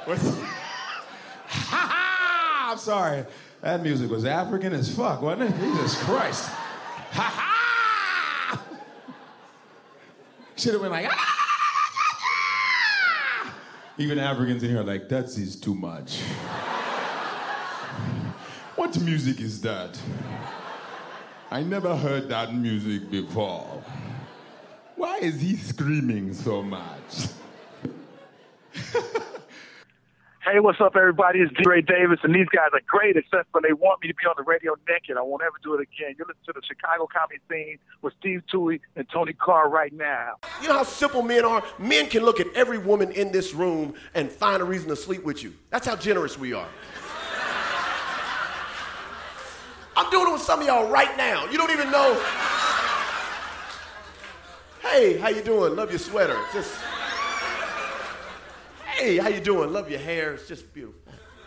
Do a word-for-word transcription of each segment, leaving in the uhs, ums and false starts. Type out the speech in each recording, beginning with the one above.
What's... Ha ha! I'm sorry. That music was African as fuck, wasn't it? Jesus Christ. Ha ha! Should have been like, ah! Even Africans in here are like, that is too much. What music is that? I never heard that music before. Why is he screaming so much? Hey, what's up, everybody? It's D. Ray Davis, and these guys are great, except when they want me to be on the radio naked. I won't ever do it again. You're listening to the Chicago Comedy Scene with Steve Toohey and Tony Carr right now. You know how simple men are? Men can look at every woman in this room and find a reason to sleep with you. That's how generous we are. I'm doing it with some of y'all right now. You don't even know. Hey, how you doing? Love your sweater. Just... Hey, how you doing? Love your hair. It's just beautiful.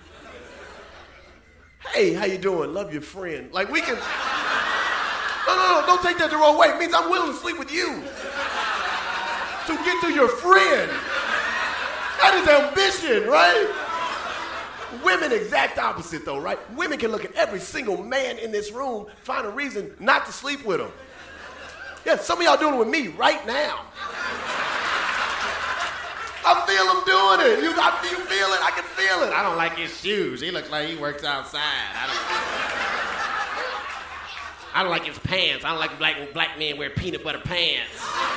Hey, how you doing? Love your friend. Like, we can... No, no, no, don't take that the wrong way. It means I'm willing to sleep with you. To get to your friend. That is ambition, right? Women, exact opposite, though, right? Women can look at every single man in this room, find a reason not to sleep with him. Yeah, some of y'all doing it with me right now. I feel him doing it. You, I, you feel it? I can feel it. I don't like his shoes. He looks like he works outside. I don't, I don't like his pants. I don't like black, black men wear peanut butter pants.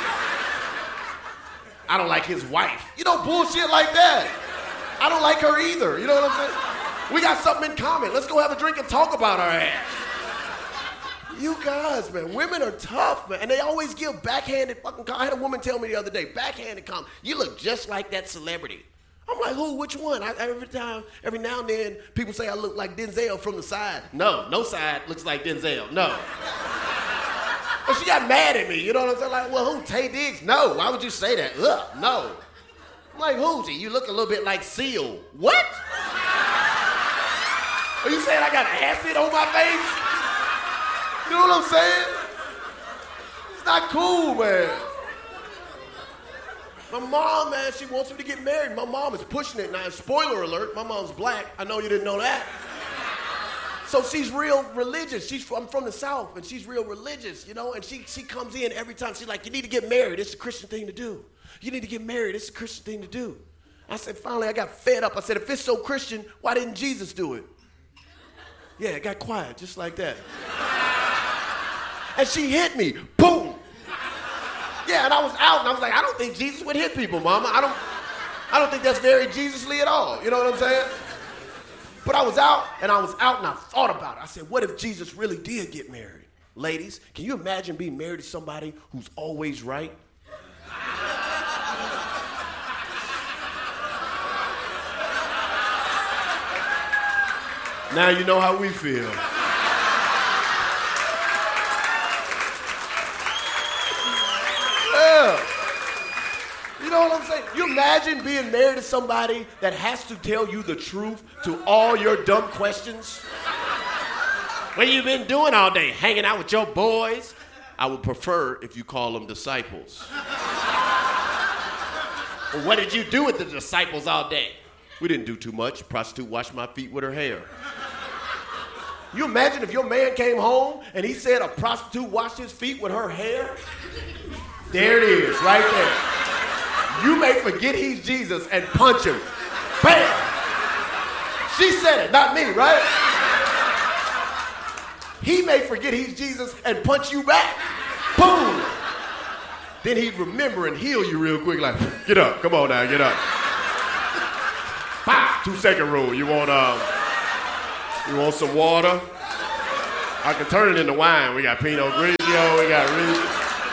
I don't like his wife. You know, bullshit like that. I don't like her either. You know what I'm saying? We got something in common. Let's go have a drink and talk about our ass. You guys, man, women are tough, man, and they always give backhanded fucking comments. I had a woman tell me the other day, backhanded comment, you look just like that celebrity. I'm like, who, which one? I, every time, every now and then, people say I look like Denzel from the side. No, no side looks like Denzel, no. But she got mad at me, you know what I'm saying? Like, well, who, Taye Diggs? No, why would you say that? Ugh, no. I'm like, who's he? You look a little bit like Seal. What? Are you saying I got acid on my face? You know what I'm saying? It's not cool, man. My mom, man, she wants me to get married. My mom is pushing it now. Spoiler alert, my mom's black. I know you didn't know that. So she's real religious. She's from, I'm from the South, and she's real religious, you know? And she, she comes in every time. She's like, you need to get married. It's a Christian thing to do. You need to get married. It's a Christian thing to do. I said, finally, I got fed up. I said, if it's so Christian, why didn't Jesus do it? Yeah, it got quiet, just like that. And she hit me, boom. Yeah, and I was out, and I was like, I don't think Jesus would hit people, mama. I don't, I don't think that's very Jesus-ly at all. You know what I'm saying? But I was out, and I was out, and I thought about it. I said, what if Jesus really did get married? Ladies, can you imagine being married to somebody who's always right? Now you know how we feel. Yeah. You know what I'm saying? You imagine being married to somebody that has to tell you the truth to all your dumb questions? What have you been doing all day? Hanging out with your boys? I would prefer if you call them disciples. Well, what did you do with the disciples all day? We didn't do too much. Prostitute washed my feet with her hair. You imagine if your man came home and he said a prostitute washed his feet with her hair? There it is, right there. You may forget he's Jesus and punch him. Bam! She said it, not me, right? He may forget he's Jesus and punch you back. Boom! Then he'd remember and heal you real quick, like, get up, come on now, get up. Bah! Two second rule. You want um, you want some water? I can turn it into wine. We got Pinot Grigio, we got Riesling.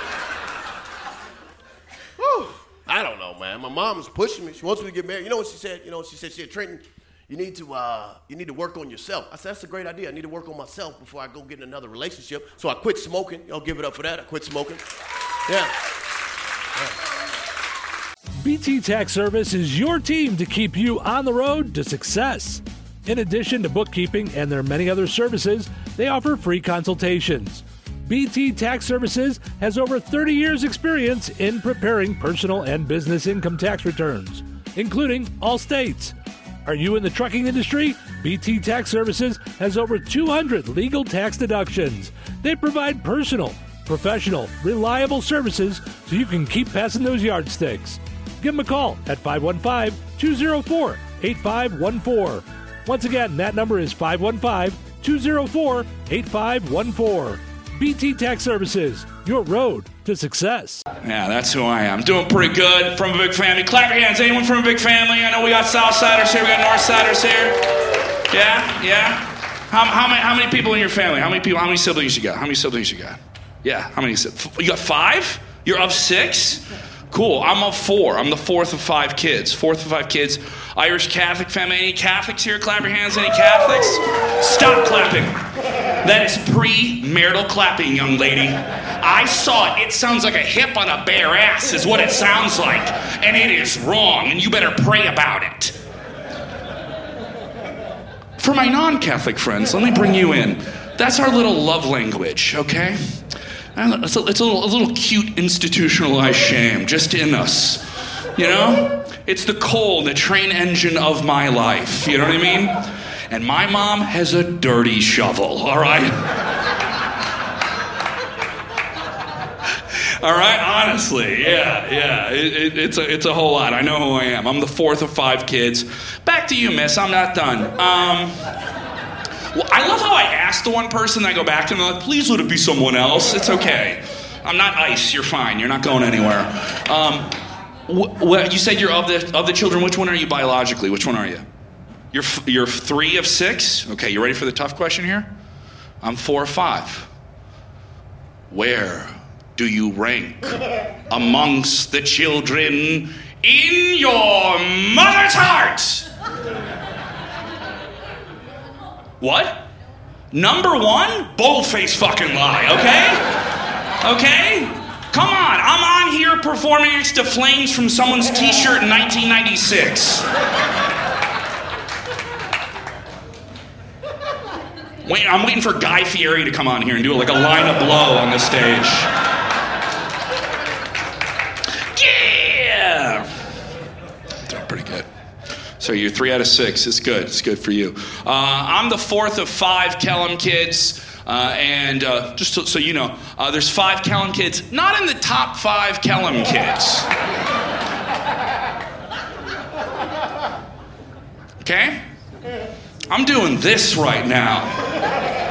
I don't know, man. My mom is pushing me. She wants me to get married. You know what she said? You know what she said? She said, Trenton, you need to uh, you need to work on yourself. I said, that's a great idea. I need to work on myself before I go get in another relationship. So I quit smoking. Y'all give it up for that. I quit smoking. Yeah. yeah. B T Tax Service is your team to keep you on the road to success. In addition to bookkeeping and their many other services, they offer free consultations. B T Tax Services has over thirty years experience in preparing personal and business income tax returns, including all states. Are you in the trucking industry? B T Tax Services has over two hundred legal tax deductions. They provide personal, professional, reliable services so you can keep passing those yardsticks. Give them a call at five one five, two oh four, eight five one four. Once again, that number is five one five, two oh four, eight five one four. B T Tax Services, your road to success. Yeah, that's who I am. Doing pretty good. From a big family. Clap your hands. Anyone from a big family? I know we got Southsiders here. We got Northsiders here. Yeah, yeah. How, how many how many people in your family? How many people? How many siblings you got? How many siblings you got? Yeah, how many? You got five? You're of six? Cool. I'm of four. I'm the fourth of five kids. Fourth of five kids. Irish Catholic family. Any Catholics here? Clap your hands. Any Catholics? Stop clapping. That is pre-marital clapping, young lady. I saw it. It sounds like a hip on a bare ass is what it sounds like. And it is wrong, and you better pray about it. For my non-Catholic friends, let me bring you in. That's our little love language, okay? It's a, it's a, little, a little cute institutionalized shame just in us, you know? It's the coal, the train engine of my life, you know what I mean? And my mom has a dirty shovel, all right? All right, honestly, yeah, yeah, it, it, it's, a, it's a whole lot. I know who I am. I'm the fourth of five kids. Back to you, miss, I'm not done. Um... Well, I love how I ask the one person, and I go back to them, and I'm like, please let it be someone else. It's okay. I'm not ice. You're fine. You're not going anywhere. Um, wh- wh- you said you're of the of the children. Which one are you biologically? Which one are you? You're f- you're three of six? Okay, you ready for the tough question here? I'm four or five. Where do you rank amongst the children in your mother's heart? What? Number one? Bold-faced fucking lie, okay? Okay? Come on, I'm on here performing next to flames from someone's t-shirt in nineteen ninety-six. Wait, I'm waiting for Guy Fieri to come on here and do like a line of blow on the stage. Yeah! Doing pretty good. So you're three out of six. It's good. It's good for you. Uh, I'm the fourth of five Kellum kids. Uh, and uh, just so, so you know, uh, there's five Kellum kids, not in the top five Kellum kids. Okay? I'm doing this right now.